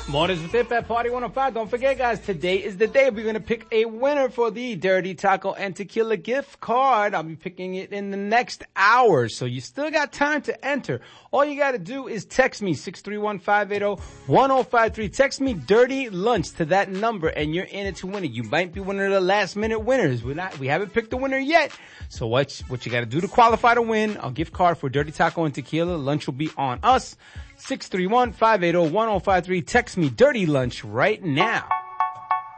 Mornings with Tip at Party 105. Don't forget, guys, today is the day we're going to pick a winner for the Dirty Taco and Tequila gift card. I'll be picking it in the next hour, so you still got time to enter. All you got to do is text me, 631-580-1053. Text me Dirty Lunch to that number, and you're in it to win it. You might be one of the last-minute winners. We haven't picked the winner yet. So what you got to do to qualify to win a gift card for Dirty Taco and Tequila? Lunch will be on us. 631-580-1053. Text me Dirty Lunch right now.